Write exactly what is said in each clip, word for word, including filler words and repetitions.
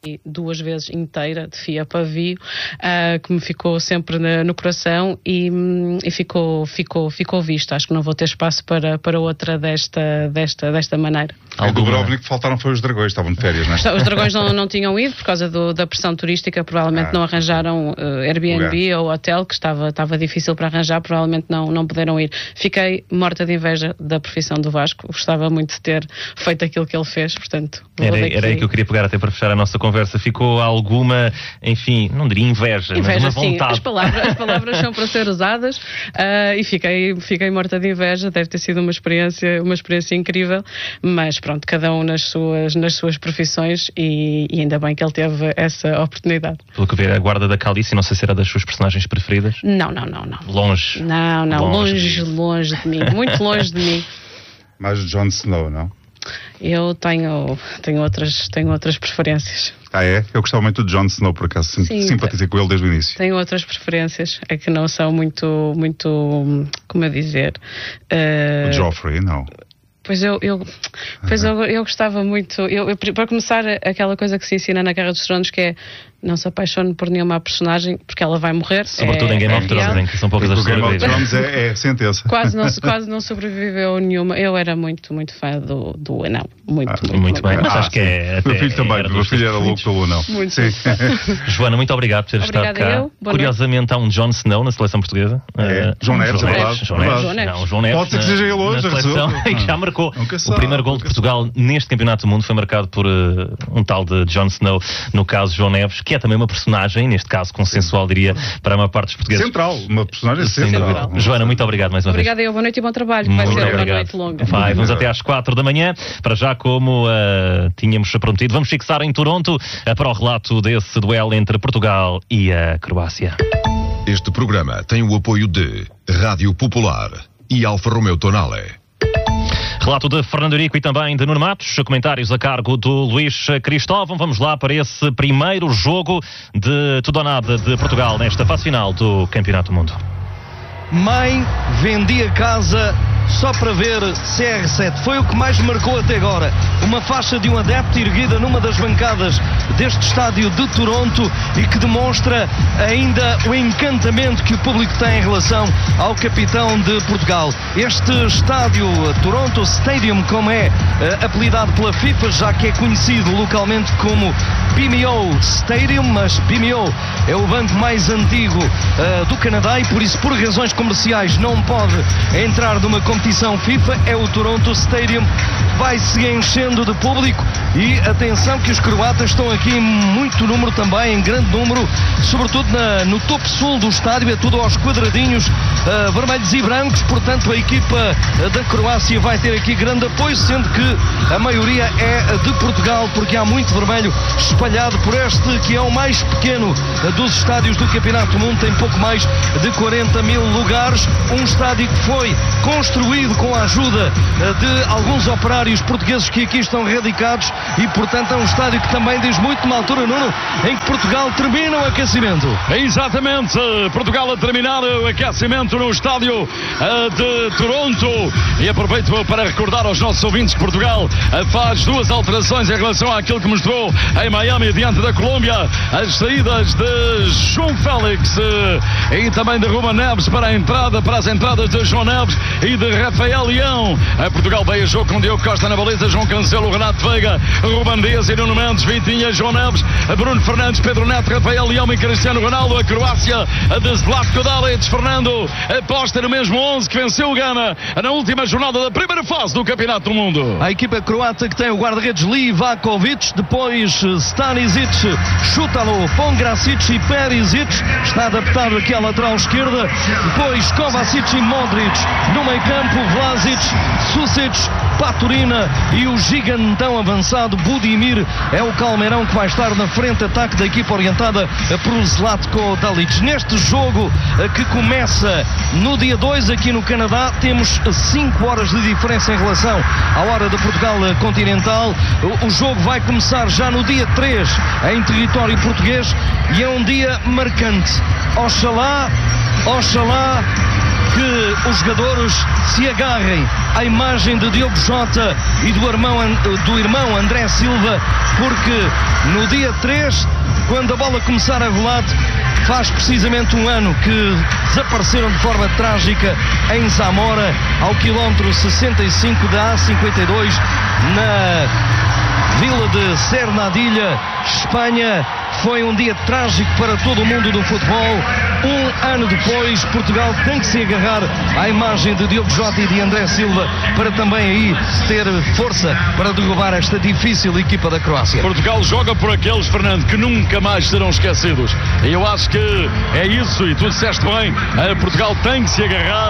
duas vezes inteira de fio a pavio, uh, que me ficou sempre na, no coração e, e ficou, ficou, ficou visto. Acho que não vou ter espaço para, para outra desta, desta, desta maneira. Em Dubrovnik faltaram foi os dragões, estavam de férias, não é? Os dragões não, não tinham ido por causa do, da pressão turística, provavelmente ah, não arranjaram uh, Airbnb lugar. ou hotel, que estava, estava difícil para arranjar, provavelmente não, não puderam ir. Fiquei morta de inveja da profissão do Vasco, gostava muito de ter feito aquilo que ele fez, portanto... Era, era aí que eu queria pegar até para fechar a nossa conversa. Ficou alguma, enfim, não diria inveja, inveja mas uma sim. vontade. As palavras, as palavras são para ser usadas uh, e fiquei, fiquei morta de inveja. Deve ter sido uma experiência, uma experiência incrível, mas pronto, cada um nas suas, nas suas profissões e, e ainda bem que ele teve essa oportunidade. Pelo que ver, a guarda da Calice, não sei se era das suas personagens preferidas? Não, não, não. não. Longe? Não, não, longe, longe, longe de mim, muito longe de mim. Mais o Jon Snow, não? Eu tenho, tenho, outras, teno outras preferências. Ah, é? Eu gostava muito de Jon Snow, por acaso. Sim, simpatizei com ele desde o início. Tenho outras preferências, é que não são muito, muito, como eu dizer... Uh... O Joffrey, não? Pois eu, eu, pois eu, eu gostava muito... Eu, eu, para começar, aquela coisa que se ensina na Guerra dos Tronos, que é não se apaixone por nenhuma personagem, porque ela vai morrer. Sobretudo é, em Game é of Thrones, em que são poucas as pessoas. Game of Thrones é, é sentença. Quase não, quase não sobreviveu nenhuma. Eu era muito, muito fã do, do Anão. Muito, ah, muito, muito, muito bem. Mas ah, acho que é... Meu filho também, meu filho era louco pelo Anão. Muito. Sim. Joana, muito obrigado por ter Obrigada estado cá. Eu. Curiosamente, há um Jon Snow na seleção portuguesa. É. Uh, João Neves, é verdade. João Neves. João Neves. Não, João Neves. Pode ser que seja ele hoje. Na seleção, e já marcou. O primeiro gol de Portugal neste Campeonato do Mundo foi marcado por uh, um tal de Jon Snow, no caso João Neves, que é também uma personagem, neste caso consensual, diria, para a maior parte dos portugueses. Central, uma personagem central. central. Joana, muito obrigado mais uma Obrigada vez. Obrigada eu, boa noite e bom trabalho, que vai muito ser obrigado. uma noite longa. Vai, vamos até às quatro da manhã, para já como uh, tínhamos prometido, vamos fixar em Toronto uh, para o relato desse duelo entre Portugal e a Croácia. Este programa tem o apoio de Rádio Popular e Alfa Romeo Tonale. Relato de Fernando Eurico e também de Nuno Matos, comentários a cargo do Luís Cristóvão. Vamos lá para esse primeiro jogo de tudo ou nada de Portugal nesta fase final do Campeonato do Mundo. Mãe, vendi a casa só para ver C R sete. Foi o que mais marcou até agora. Uma faixa de um adepto erguida numa das bancadas deste estádio de Toronto e que demonstra ainda o encantamento que o público tem em relação ao capitão de Portugal. Este estádio, Toronto Stadium, como é uh, apelidado pela FIFA, já que é conhecido localmente como B M O Stadium, mas B M O é o banco mais antigo uh, do Canadá e por isso, por razões comerciais, não pode entrar numa competição FIFA. É o Toronto Stadium, vai-se enchendo de público e atenção que os croatas estão aqui em muito número também, em grande número, sobretudo na, no topo sul do estádio, é tudo aos quadradinhos uh, vermelhos e brancos, portanto a equipa da Croácia vai ter aqui grande apoio, sendo que a maioria é de Portugal, porque há muito vermelho espalhado por este que é o mais pequeno dos estádios do Campeonato do Mundo, tem pouco mais de quarenta mil lugares, um estádio que foi construído com a ajuda de alguns operários portugueses que aqui estão radicados e portanto é um estádio que também diz muito numa altura, Nuno, em que Portugal termina o aquecimento. É exatamente, Portugal a terminar o aquecimento no estádio uh, de Toronto e aproveito para recordar aos nossos ouvintes que Portugal uh, faz duas alterações em relação àquilo que mostrou em Miami diante da Colômbia, as saídas de João Félix uh, e também de Ruben Neves para a entrada, para as entradas de João Neves e de Rafael Leão. Uh, Portugal veio a jogo com Diogo Costa na baliza, João Cancelo, Renato Veiga, Ruben Dias e Nuno Mendes, Vitinha, João Neves, Bruno Fernandes, Pedro Neto, Rafael Leão e Cristiano Ronaldo. A Croácia de Zlatko Dalic. Fernando aposta no mesmo onze que venceu o Gana na última jornada da primeira fase do Campeonato do Mundo. A equipa croata que tem o guarda-redes Livakovic, depois Stanisic, Šutalo, Pongracic e Perisic, está adaptado aqui à lateral esquerda, depois Kovacic e Modric no meio campo, Vlasic, Susic, Paturina e o gigantão avançado Budimir é o calmeirão que vai estar na frente ataque da equipa orientada por Zlatko Dalic. Neste jogo que começa no dia dois aqui no Canadá, temos cinco horas de diferença em relação à hora de Portugal continental. O jogo vai começar já no dia três em território português e é um dia marcante. Oxalá, oxalá que os jogadores se agarrem à imagem de Diogo Jota e do irmão, do irmão André Silva, porque no dia três, quando a bola começar a rolar, faz precisamente um ano que desapareceram de forma trágica em Zamora, ao quilómetro sessenta e cinco da A cinquenta e dois, na vila de Cernadilha, Espanha. Foi um dia trágico para todo o mundo do futebol. Um ano depois, Portugal tem que se agarrar à imagem de Diogo Jota e de André Silva para também aí ter força para derrubar esta difícil equipa da Croácia. Portugal joga por aqueles, Fernando, que nunca mais serão esquecidos. E eu acho que é isso, e tu disseste bem, Portugal tem que se agarrar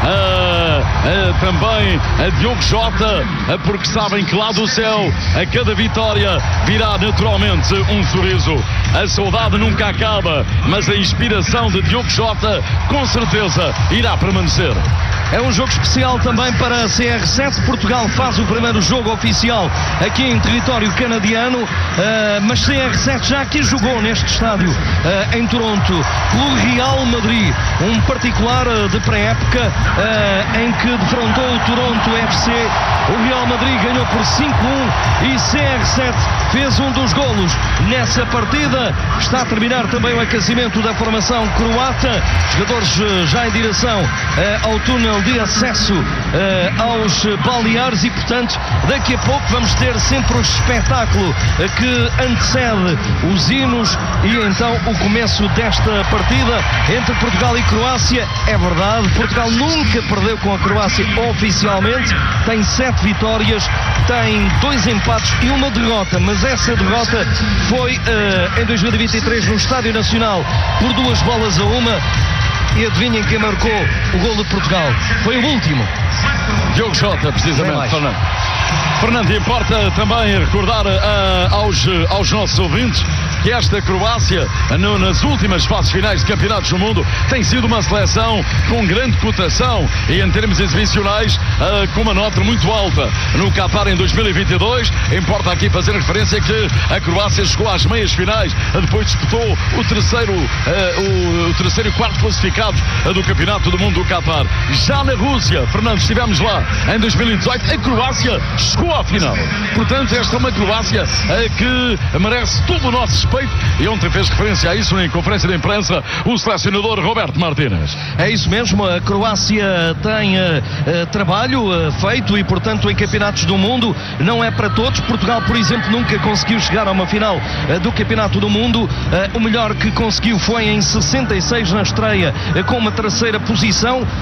a, a, também a Diogo Jota, porque sabem que lá do céu, a cada vitória virá naturalmente um sorriso. A saudade nunca acaba, mas a inspiração de Diogo Jota com certeza irá permanecer. É um jogo especial também para a C R sete. Portugal faz o primeiro jogo oficial aqui em território canadiano, uh, mas C R sete já aqui jogou neste estádio uh, em Toronto pelo Real Madrid, um particular uh, de pré-época uh, em que defrontou o Toronto F C. O Real Madrid ganhou por cinco a um e C R sete fez um dos golos nessa partida. Está a terminar também o aquecimento da formação croata, jogadores uh, já em direção uh, ao túnel de acesso uh, aos balneares e, portanto, daqui a pouco vamos ter sempre o espetáculo uh, que antecede os hinos e então o começo desta partida entre Portugal e Croácia. É verdade, Portugal nunca perdeu com a Croácia oficialmente, tem sete vitórias, tem dois empates e uma derrota, mas essa derrota foi uh, em dois mil e vinte e três no Estádio Nacional por duas bolas a uma. E adivinhem quem marcou o gol de Portugal? Foi o último. Diogo Jota, precisamente, Fernando. Fernando, importa também recordar uh, aos, aos nossos ouvintes que esta Croácia, no, nas últimas fases finais de campeonatos do mundo, tem sido uma seleção com grande cotação e em termos exibicionais uh, com uma nota muito alta. No Qatar em dois mil e vinte e dois, importa aqui fazer referência que a Croácia chegou às meias finais, depois disputou o terceiro, uh, o, o terceiro e quarto classificados uh, do campeonato do mundo do Qatar. Já na Rússia, Fernando, estivemos lá em dois mil e dezoito, a Croácia chegou à final. Portanto, esta é uma Croácia uh, que merece todo o nosso respeito, e ontem fez referência a isso em conferência de imprensa o selecionador Roberto Martínez. É isso mesmo, a Croácia tem uh, uh, trabalho uh, feito e, portanto, em campeonatos do mundo não é para todos. Portugal, por exemplo, nunca conseguiu chegar a uma final uh, do campeonato do mundo. Uh, o melhor que conseguiu foi em sessenta e seis na estreia, uh, com uma terceira posição. Uh,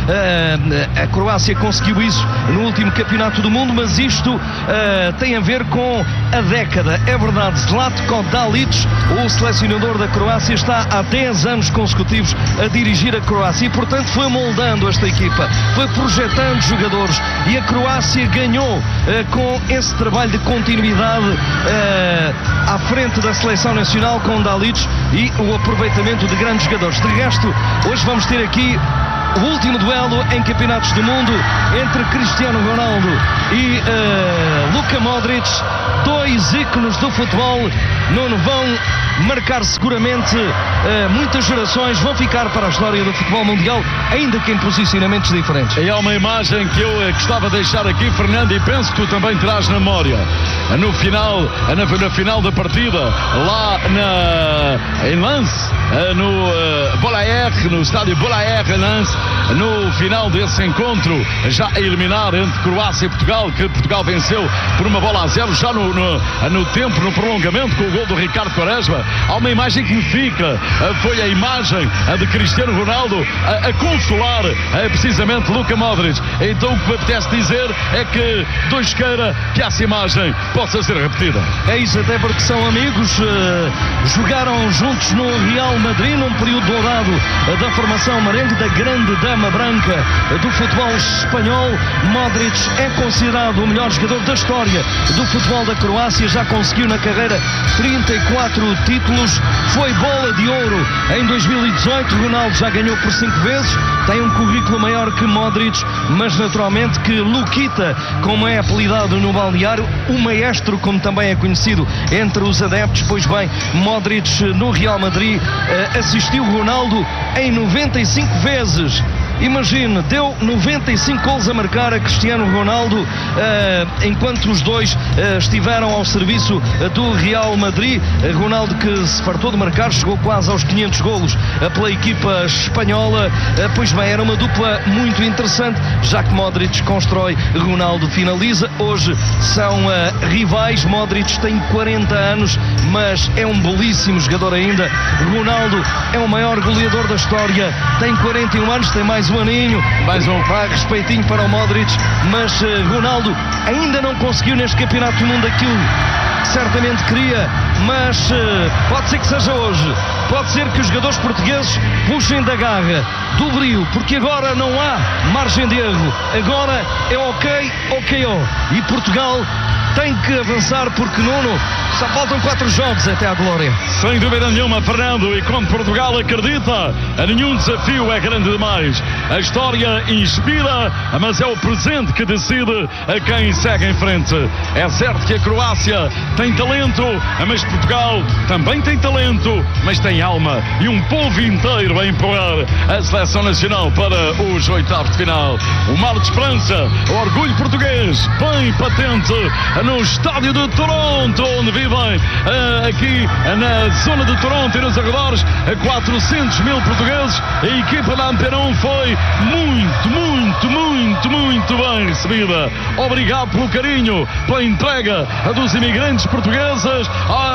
a Croácia conseguiu isso no último campeonato do mundo, mas isto uh, tem a ver com a década. É verdade, Zlatko Dalic, o selecionador da Croácia, está há dez anos consecutivos a dirigir a Croácia e, portanto, foi moldando esta equipa, foi projetando jogadores e a Croácia ganhou uh, com esse trabalho de continuidade uh, à frente da seleção nacional com Dalic e o aproveitamento de grandes jogadores. De resto, hoje vamos ter aqui o último duelo em campeonatos do mundo entre Cristiano Ronaldo e uh, Luka Modric, dois ícones do futebol. Nuno, vão marcar seguramente uh, muitas gerações, vão ficar para a história do futebol mundial, ainda que em posicionamentos diferentes. E é uma imagem que eu uh, gostava de deixar aqui, Fernando, e penso que tu também terás na memória. Uh, no final, uh, na, na final da partida, lá na, em Lens, uh, no uh, Bollaert, no estádio Bollaert em Lens, no final desse encontro, já a eliminar entre Croácia e Portugal, que Portugal venceu por uma bola a zero, já no, no, no tempo, no prolongamento, com o gol do Ricardo Quaresma. Há uma imagem que me fica, foi a imagem de Cristiano Ronaldo a, a consolar precisamente Luka Modric. Então o que me apetece dizer é que Deus queira que essa imagem possa ser repetida. É isso, até porque são amigos, uh, jogaram juntos no Real Madrid num período dourado uh, da formação merengue, da grande dama branca uh, do futebol espanhol. Modric é considerado o melhor jogador da história do futebol da Croácia, já conseguiu na carreira trinta e quatro títulos, foi bola de ouro em dois mil e dezoito, Ronaldo já ganhou por cinco vezes, tem um currículo maior que Modric, mas naturalmente que Luquita, como é apelidado no balneário, o maestro, como também é conhecido entre os adeptos. Pois bem, Modric no Real Madrid assistiu Ronaldo em noventa e cinco vezes imagine, deu noventa e cinco golos a marcar a Cristiano Ronaldo, uh, enquanto os dois uh, estiveram ao serviço uh, do Real Madrid. Uh, Ronaldo, que se fartou de marcar, chegou quase aos quinhentos golos uh, pela equipa espanhola. Uh, pois bem, era uma dupla muito interessante, já que Modric constrói, Ronaldo finaliza. Hoje são uh, rivais. Modric tem quarenta anos, mas é um belíssimo jogador ainda. Ronaldo é o maior goleador da história, tem quarenta e um anos, tem mais um aninho, mais um pá, respeitinho para o Modric, mas uh, Ronaldo ainda não conseguiu neste Campeonato do Mundo aquilo que certamente queria, mas uh, pode ser que seja hoje, pode ser que os jogadores portugueses puxem da garra, do brio, porque agora não há margem de erro, agora é ok, ok, oh. E Portugal tem que avançar, porque, Nuno, só faltam quatro jogos até à glória. Sem dúvida nenhuma, Fernando, e quando Portugal acredita, a nenhum desafio é grande demais. A história inspira, mas é o presente que decide a quem segue em frente. É certo que a Croácia tem talento, mas Portugal também tem talento, mas tem alma e um povo inteiro a empurrar a seleção nacional para os oitavos de final. O mar de esperança, o orgulho português, bem patente no estádio de Toronto, onde vivem uh, aqui uh, na zona de Toronto e nos arredores uh, quatrocentos mil portugueses. A equipa da Antena um foi muito, muito, muito, muito bem recebida. Obrigado pelo carinho, pela entrega dos imigrantes portugueses,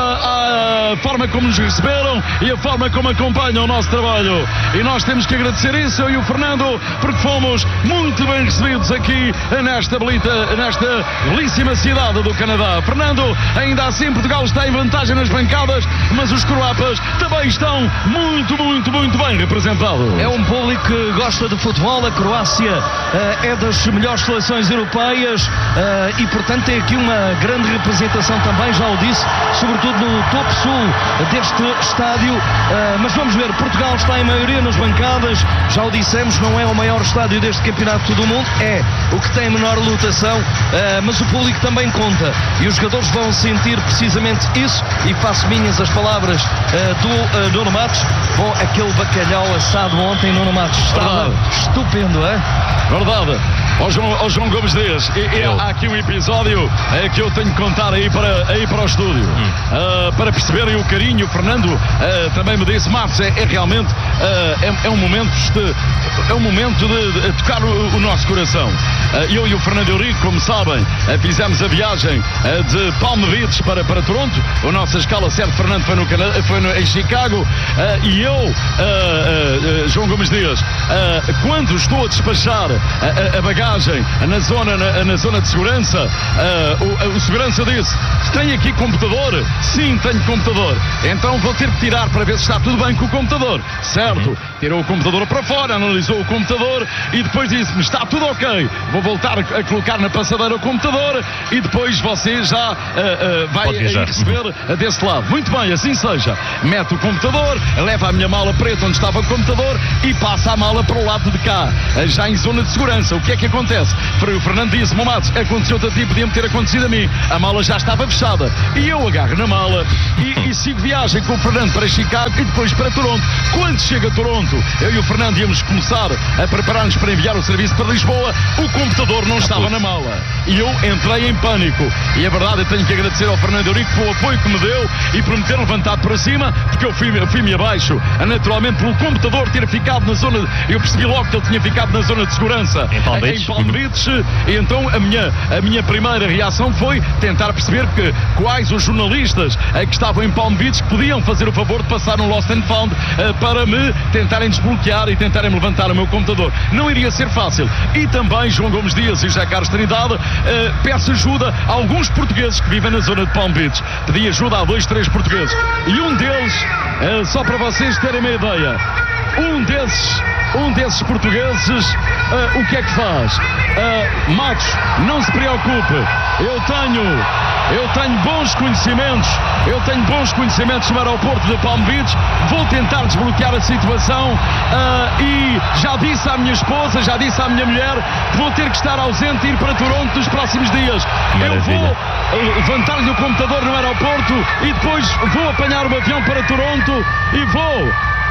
a, a forma como nos receberam e a forma como acompanham o nosso trabalho. E nós temos que agradecer isso, eu e o Fernando, porque fomos muito bem recebidos aqui nesta, belita, nesta belíssima cidade do Canadá. Fernando, ainda assim Portugal está em vantagem nas bancadas, mas os croatas também estão muito, muito, muito bem representados. É um público que gosta de futebol. A Croácia uh, é das melhores seleções europeias uh, e, portanto, tem aqui uma grande representação também, já o disse, sobretudo no topo sul deste estádio. Uh, mas vamos ver, Portugal está em maioria nas bancadas, já o dissemos, não é o maior estádio deste Campeonato do Mundo, é o que tem menor lotação, uh, mas o público também conta. E os jogadores vão sentir precisamente isso, e faço minhas as palavras uh, do uh, Nuno Matos. Bom, aquele bacalhau assado ontem, Nuno Matos, estava Verdade. estupendo, é? Verdade. Ó João, ó João Gomes Dias, e, e há aqui um episódio é, que eu tenho que contar aí para, aí para o estúdio, hum. uh, para perceberem o carinho. O Fernando uh, também me disse, Matos, é, é realmente uh, é, é um momento de, é um momento de, de tocar o, o nosso coração. Uh, eu e o Fernando Eurico, como sabem, uh, fizemos a viagem uh, de Palm Beach para, para Toronto. A nossa escala certo, Fernando, foi, no Canadá, foi no, em Chicago, uh, e eu, uh, uh, uh, João Gomes Dias, uh, quando estou a despachar a, a, a bagagem na zona, na, na zona de segurança, uh, o, o segurança disse, tem aqui computador? Sim, tenho computador. Então vou ter que tirar para ver se está tudo bem com o computador. Certo, tirou o computador para fora, analisou o computador e depois disse-me, está tudo ok, vou voltar a, a colocar na passadeira o computador e depois você já uh, uh, vai aí receber uh, desse lado. Muito bem, assim seja. Mete o computador, leva a minha mala preta onde estava o computador e passa a mala para o lado de cá, uh, já em zona de segurança. O que é que acontece? O Fernando disse-me, Matos, aconteceu-te a ti, podia-me ter acontecido a mim. A mala já estava fechada e eu agarro na mala e, e sigo viagem com o Fernando para Chicago e depois para Toronto. Quando chega a Toronto, eu e o Fernando íamos começar a preparar-nos para enviar o serviço para Lisboa, o computador não estava na mala e eu entrei em pânico. E a verdade, eu tenho que agradecer ao Fernando Eurico pelo apoio que me deu e por me ter levantado para cima, porque eu fui-me fui abaixo, naturalmente pelo computador ter ficado na zona, eu percebi logo que ele tinha ficado na zona de segurança em Palm Beach, em Palm Beach. E então a minha, a minha primeira reação foi tentar perceber que, quais os jornalistas uh, que estavam em Palm Beach que podiam fazer o favor de passar no Lost and Found uh, para me tentarem desbloquear e tentarem me levantar o meu computador. Não iria ser fácil. E também João Gomes Dias e José Carlos Trindade, uh, peço ajuda a alguns portugueses que vivem na zona de Palm Beach. Pedi ajuda a dois, três portugueses. E um deles, uh, só para vocês terem uma ideia, um desses Um desses portugueses, uh, o que é que faz? Uh, Matos, não se preocupe, eu tenho, eu tenho bons conhecimentos, eu tenho bons conhecimentos no aeroporto de Palm Beach, vou tentar desbloquear a situação uh, e já disse à minha esposa, já disse à minha mulher que vou ter que estar ausente e ir para Toronto nos próximos dias. Maravilha. Eu vou uh, levantar-lhe o computador no aeroporto e depois vou apanhar o avião para Toronto e vou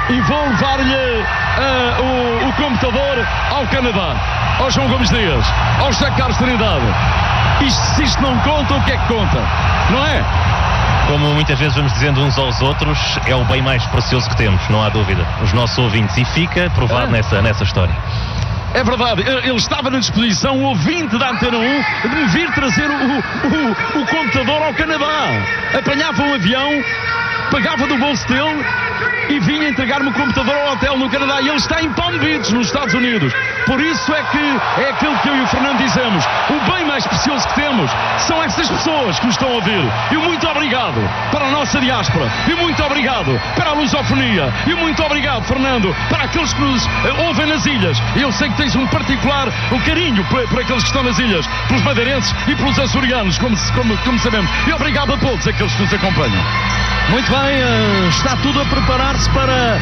e vou levar-lhe uh, o, o computador ao Canadá, ao João Gomes Dias, ao José Carlos Trindade. Isto, se isto não conta, o que é que conta? Não é? Como muitas vezes vamos dizendo uns aos outros, é o bem mais precioso que temos, não há dúvida. Os nossos ouvintes, e fica provado é. nessa, nessa história. É verdade, ele estava na disposição, o ouvinte da Antena um, de me vir trazer o, o, o computador ao Canadá. Apanhava um avião, pagava do bolso dele e vinha entregar-me o computador ao hotel no Canadá. E ele está em Palm Beach, nos Estados Unidos. Por isso é que é aquilo que eu e o Fernando dizemos. O bem mais precioso que temos são estas pessoas que nos estão a ouvir. E muito obrigado para a nossa diáspora. E muito obrigado para a lusofonia. E muito obrigado, Fernando, para aqueles que nos uh, ouvem nas ilhas. E eu sei que tens um particular um carinho por, por aqueles que estão nas ilhas, pelos madeirenses e pelos açorianos, como, como, como sabemos. E obrigado a todos aqueles que nos acompanham. Muito bem, está tudo a preparar-se para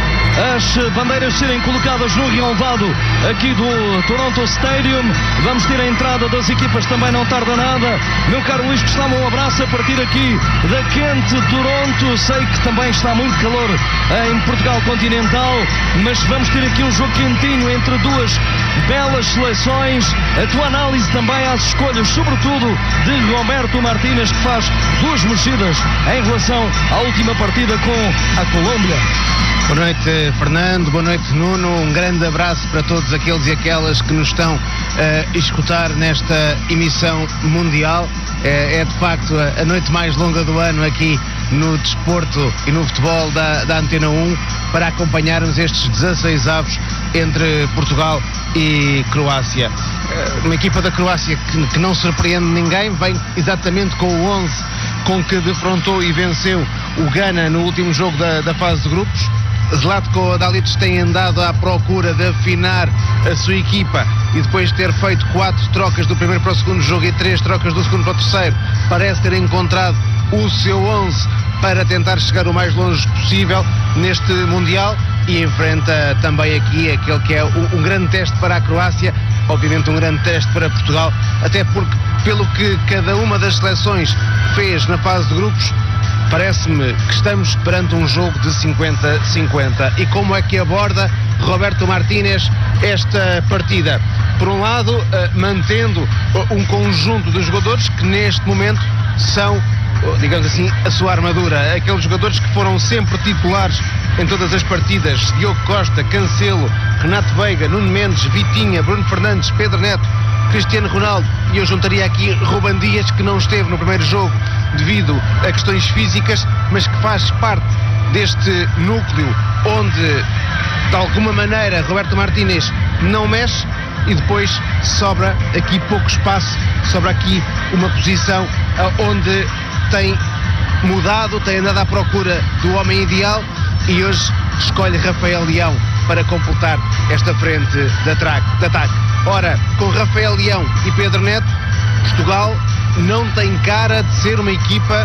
as bandeiras serem colocadas no relevado aqui do Toronto Stadium. Vamos ter a entrada das equipas, também não tarda nada. Meu caro Luís Gustavo, um abraço a partir aqui da quente Toronto. Sei que também está muito calor em Portugal continental, mas vamos ter aqui um jogo quentinho entre duas belas seleções. A tua análise também às escolhas, sobretudo de Roberto Martínez, que faz duas mexidas em relação à última partida com a Colômbia. Boa noite, Fernando. Boa noite, Nuno. Um grande abraço para todos aqueles e aquelas que nos estão a escutar nesta emissão mundial. É, é de facto a, a noite mais longa do ano aqui no desporto e no futebol da, da Antena um, para acompanharmos estes dezasseis avos entre Portugal e Croácia. Uma equipa da Croácia que, que não surpreende ninguém, vem exatamente com o onze com que defrontou e venceu o Ghana no último jogo da, da fase de grupos. Zlatko Dalic tem andado à procura de afinar a sua equipa e depois de ter feito quatro trocas do primeiro para o segundo jogo e três trocas do segundo para o terceiro, parece ter encontrado o seu onze para tentar chegar o mais longe possível neste Mundial, e enfrenta também aqui aquele que é um grande teste para a Croácia, obviamente um grande teste para Portugal, até porque pelo que cada uma das seleções fez na fase de grupos, parece-me que estamos perante um jogo de cinquenta a cinquenta. E como é que aborda Roberto Martínez esta partida? Por um lado, uh, mantendo uh, um conjunto de jogadores que neste momento são, uh, digamos assim, a sua armadura. Aqueles jogadores que foram sempre titulares em todas as partidas: Diogo Costa, Cancelo, Renato Veiga, Nuno Mendes, Vitinha, Bruno Fernandes, Pedro Neto, Cristiano Ronaldo, e eu juntaria aqui Ruben Dias, que não esteve no primeiro jogo devido a questões físicas, mas que faz parte deste núcleo onde, de alguma maneira, Roberto Martínez não mexe. E depois sobra aqui pouco espaço, sobra aqui uma posição onde tem mudado, tem andado à procura do homem ideal, e hoje escolhe Rafael Leão para completar esta frente de ataque. Ora, com Rafael Leão e Pedro Neto, Portugal não tem cara de ser uma equipa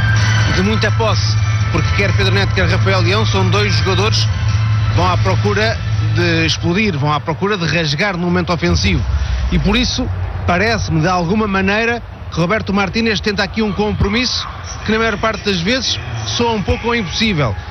de muita posse, porque quer Pedro Neto, quer Rafael Leão são dois jogadores que vão à procura de explodir, vão à procura de rasgar no momento ofensivo, e por isso parece-me de alguma maneira que Roberto Martínez tenta aqui um compromisso que na maior parte das vezes soa um pouco impossível.